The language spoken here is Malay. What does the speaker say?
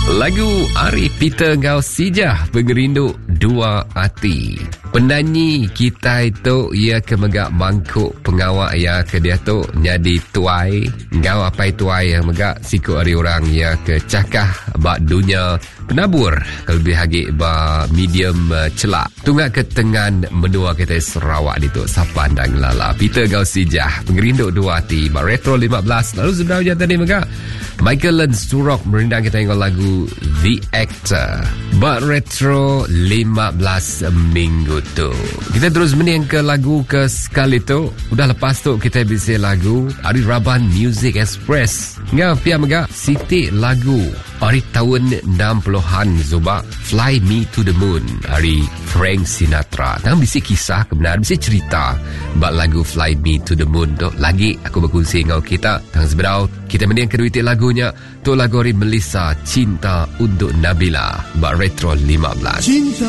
Lagu Ari Peter Ngau Sijah Pengerinduk Dua Hati. Penyanyi kita itu ia kemegak mangkuk pengawak ya ke dia tu nyadi tuai ngau apa tuai yang megak siku hari orang ya ke cakah bak dunia penabur lebih hagi ba medium celak tunggak ke tengan menua kita Sarawak itu sapandang lala Peter Ngau Sijah Pengerinduk Dua Hati ba Retro 15. Lalu sebenarnya tadi megak Michael Learns to Rock merindang kita tengok lagu The Actor ba Retro 15 minggu tu. Kita terus mening ke lagu ke sekali tu. Udah lepas tu kita bisa lagu Ari Raban Music Express. Ngah pia mega Siti lagu Ari tahun 60-an Zuba Fly Me to the Moon Ari Frank Sinatra. Tang bisa kisah kebenaran, bisa cerita bak lagu Fly Me to the Moon tu. Lagi aku berkongsi dengan kita tang seberau kita mening kedua itik lagunya tu lagu Ari Melissa Cinta untuk Nabila bak Retro 15. Cinta